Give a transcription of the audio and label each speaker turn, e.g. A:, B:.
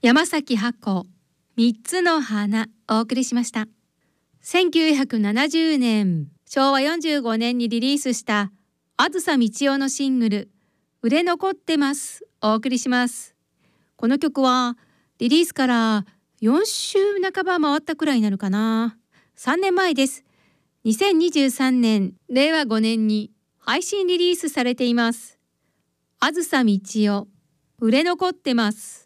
A: 山崎箱三つの花お送りしました。1970年昭和45年にリリースしたあずさみちおのシングル売れ残ってますお送りします。この曲はリリースから4週半ば回ったくらいになるかな。3年前です。2023年令和5年に配信リリースされています。あずさみちお売れ残ってます。